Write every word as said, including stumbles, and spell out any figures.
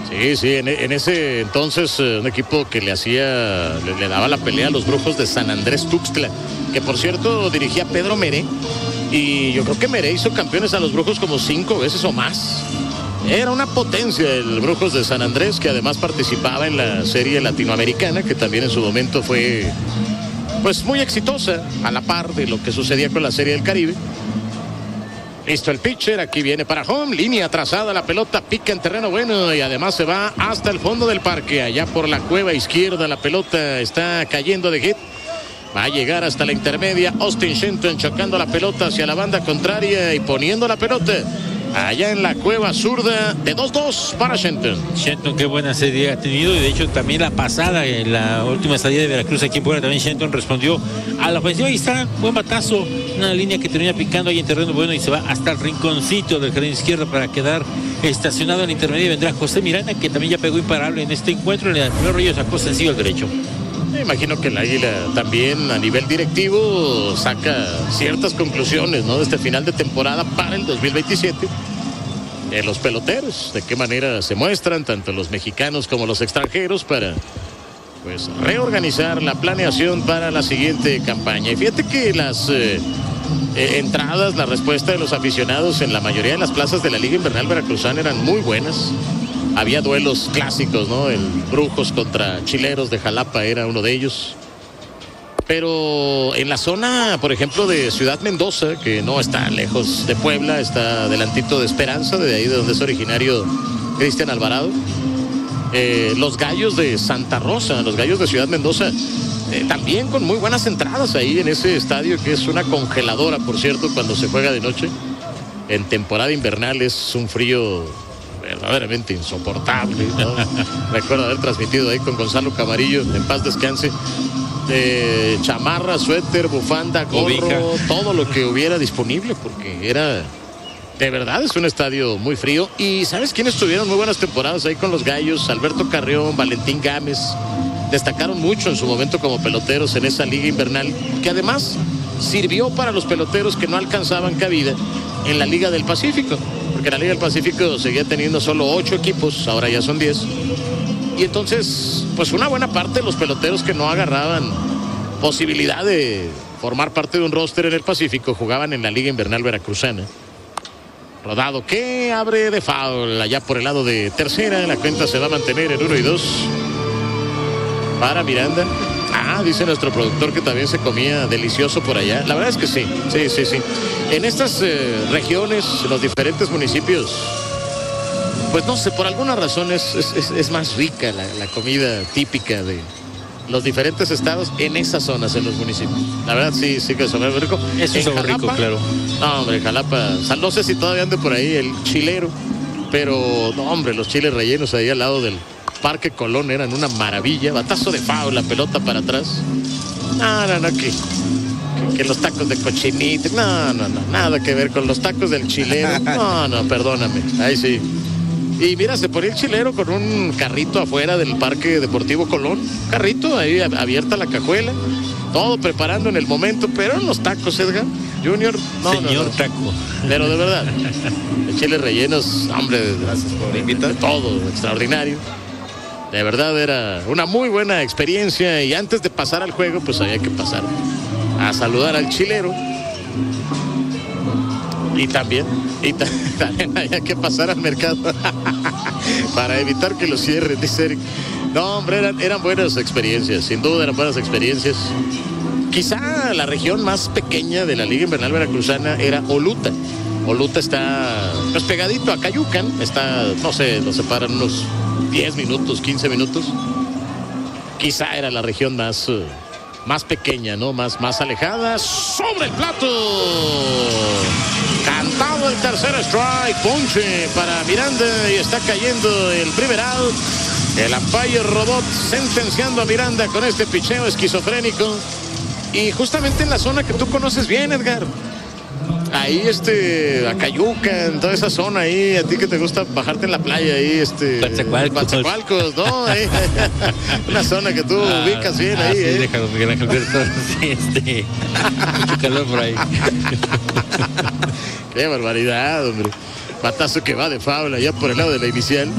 Sí, sí, en, en ese entonces eh, un equipo que le hacía, le, le daba la pelea a los Brujos de San Andrés Tuxtla, que por cierto dirigía Pedro Meré, y yo creo que Meré hizo campeones a los Brujos como cinco veces o más. Era una potencia el Brujos de San Andrés, que además participaba en la serie latinoamericana, que también en su momento fue pues muy exitosa, a la par de lo que sucedía con la Serie del Caribe. Listo el pitcher, aquí viene para home, línea trazada, la pelota pica en terreno bueno y además se va hasta el fondo del parque, allá por la cueva izquierda, la pelota está cayendo de hit. Va a llegar hasta la intermedia, Austin Shenton chocando la pelota hacia la banda contraria y poniendo la pelota allá en la cueva zurda de dos dos para Shenton. Shenton, qué buena serie ha tenido, y de hecho también la pasada, en la última salida de Veracruz aquí en Puebla, también Shenton respondió a la ofensiva. Ahí está, buen batazo, una línea que termina picando ahí en terreno bueno y se va hasta el rinconcito del jardín izquierdo para quedar estacionado en la intermedia. Vendrá José Miranda, que también ya pegó imparable en este encuentro. En el primer rollo sacó sencillo al derecho. Me imagino que el Águila también a nivel directivo saca ciertas conclusiones, ¿no?, de este final de temporada para el dos mil veintisiete. De los peloteros, de qué manera se muestran tanto los mexicanos como los extranjeros para pues reorganizar la planeación para la siguiente campaña. Y fíjate que las eh, eh, entradas, la respuesta de los aficionados en la mayoría de las plazas de la Liga Invernal Veracruzana eran muy buenas. Había duelos clásicos, ¿no? El Brujos contra Chileros de Jalapa era uno de ellos. Pero en la zona, por ejemplo, de Ciudad Mendoza, que no está lejos de Puebla, está delantito de Esperanza, de ahí de donde es originario Cristian Alvarado. Eh, los Gallos de Santa Rosa, los Gallos de Ciudad Mendoza, eh, también con muy buenas entradas ahí en ese estadio, que es una congeladora, por cierto, cuando se juega de noche. En temporada invernal es un frío verdaderamente insoportable, ¿no? Recuerdo haber transmitido ahí con Gonzalo Camarillo, en paz descanse, de chamarra, suéter, bufanda, gorro, Ubica. todo lo que hubiera disponible, porque era, de verdad, es un estadio muy frío. Y ¿sabes quiénes tuvieron muy buenas temporadas ahí con los Gallos? Alberto Carrión, Valentín Gámez, destacaron mucho en su momento como peloteros en esa liga invernal, que además sirvió para los peloteros que no alcanzaban cabida en la Liga del Pacífico, porque la Liga del Pacífico seguía teniendo solo ocho equipos, ahora ya son diez. Y entonces, pues una buena parte de los peloteros que no agarraban posibilidad de formar parte de un roster en el Pacífico jugaban en la Liga Invernal Veracruzana. Rodado que abre de foul allá por el lado de tercera, la cuenta se va a mantener en uno y dos para Miranda. Ah, dice nuestro productor que también se comía delicioso por allá. La verdad es que sí, sí, sí, sí. En estas eh, regiones, en los diferentes municipios, pues no sé, por alguna razón es, es, es más rica la, la comida típica de los diferentes estados en esas zonas, en los municipios. La verdad sí, sí que es muy rico. Eso es muy rico, claro. No, hombre, Jalapa, no sé si todavía ande por ahí el chilero, pero no, hombre, los chiles rellenos ahí al lado del Parque Colón eran una maravilla. Batazo de foul, la pelota para atrás. No, no, no, que, que, que los tacos de cochinita. No, no, no, nada que ver con los tacos del chilero. No, no, perdóname. Ahí sí. Y mira, se ponía el chilero con un carrito afuera del Parque Deportivo Colón. Carrito, ahí abierta la cajuela. Todo preparando en el momento, pero en los tacos, Edgar Junior, no, Señor no, no. taco. Pero de verdad, el chiles rellenos, hombre, gracias por invitar. Todo extraordinario. De verdad era una muy buena experiencia, y antes de pasar al juego, pues había que pasar a saludar al chilero. Y también, y ta- también había que pasar al mercado para evitar que lo cierren, dice Eric. No, hombre, eran, eran buenas experiencias, sin duda eran buenas experiencias. Quizá la región más pequeña de la Liga Invernal Veracruzana era Oluta. Oluta está pues pegadito a Cayucan, está, no sé, lo separan unos diez minutos, quince minutos. Quizá era la región más, uh, más pequeña, ¿no? Más, más alejada. Sobre el plato. Cantado el tercer strike, ponche para Miranda, y está cayendo el primer out. El umpire robot sentenciando a Miranda con este picheo esquizofrénico. Y justamente en la zona que tú conoces bien, Edgar. Ahí, este, Acayuca, en toda esa zona ahí, a ti que te gusta bajarte en la playa ahí, este... Coatzacoalcos. Coatzacoalcos, ¿no? Ahí, una zona que tú ah, ubicas bien ah, ahí, sí, ¿eh? Déjalo, Miguel Ángel, sí, este... mucho calor por ahí. Qué barbaridad, hombre. Batazo que va de foul allá por el lado de la inicial.